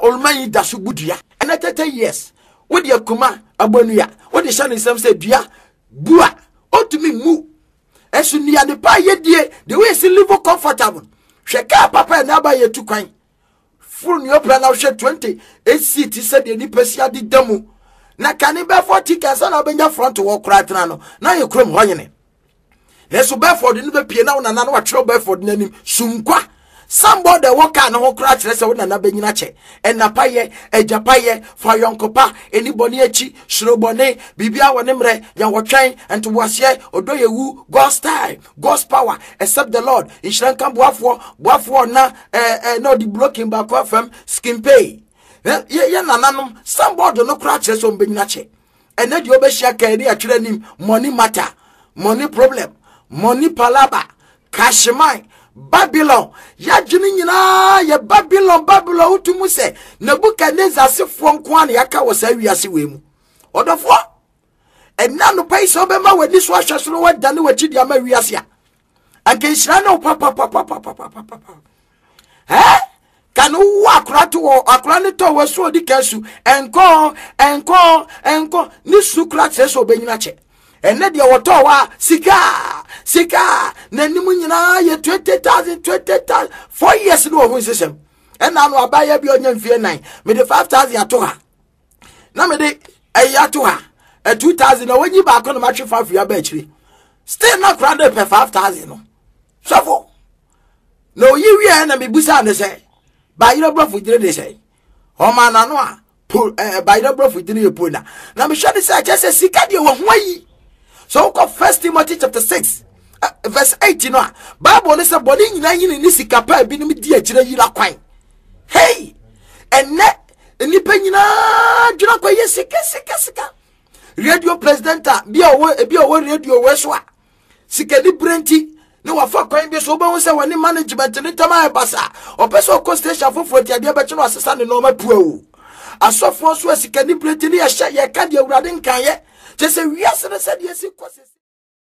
olman da so budia and 30 years with your kuma abonuya what the shani some say dia bua otumi mu esu ni ade pa ye die the way see live comfortable hweka papa na ba ye tu kwan full new plan now she 20 AC ti said the nipasia di damu na kani be 40 kasa na benya front wo kra tena no na ye krom hoyene yesu be for the ni be pie na na na wa tro be for the nanim sunkwa somebody walk an ho kra kire se wo na benyina che enapaye ejapaye fa yonkopa anybody echi shrobone bibia wone mre ya wotwen ento wase odoyewu God's time God's power except the Lord inshranka boafo na no the blocking back from skin pay ye nananom somebody no kra kire se benyina che ene de obehia kan ni atwere nim money matter money problem money palaba cash mine Babylon ya jini nyina ya Babylon utumu se Nebuchadnezzar se fo nko an yaka wasa wiase wemu odofo enna no pai so be ma wadi so ahwesoro wadane wachi dia ma wiase a anke hira na papa kanu wa akra ne to waso odi kasu enko ni sukra se so benyina che enne de woto wa sika na nimu nyina ye 20,000 4 years no ohun system enna no abaya bi onya mfie 9 me de 5,000 ato ha na me de ato ha 2,000 na wanyi ba ko no matwe 5 ya ba chiri still not crowded per 5,000 no sofo no yi wi na me busa ne say ba yiro brofu dire de say o ma na no a ba yiro brofu dire ye pona na me hwe de say che say sika de wo hwayi. So go 1 Timothy chapter 6 verse 18 no Bible say body nyina yin ni sika pa bi nim di akire yira kwan hey enne nipa nyina dwuna kwa ye sika radio president bi owo radio we so a sika ni brenti ne wa fa kwan bi so obo won say woni management ni tama e basa opeso ko station foforo ti ade be che no asesa ne no ma puo asofo so sika ni brenti ni ye ka de awurade nkan ye je se wiase ne se de si kwase